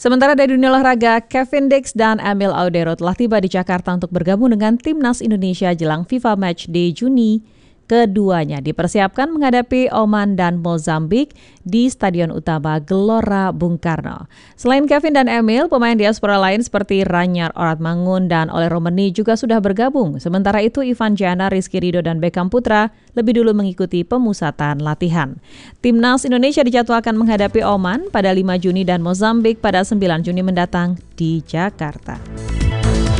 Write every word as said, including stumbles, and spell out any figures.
Sementara dari dunia olahraga, Kevin Dix dan Emil Audero telah tiba di Jakarta untuk bergabung dengan Timnas Indonesia jelang FIFA Matchday Juni. Keduanya dipersiapkan menghadapi Oman dan Mozambik di Stadion Utama Gelora Bung Karno. Selain Kevin dan Emil, pemain diaspora lain seperti Ranyar Oratmangun dan Ole Romeni juga sudah bergabung. Sementara itu, Ivan Jana, Rizky Ridho, dan Beckham Putra lebih dulu mengikuti pemusatan latihan. Timnas Indonesia dijadwalkan menghadapi Oman pada lima Juni dan Mozambik pada sembilan Juni mendatang di Jakarta.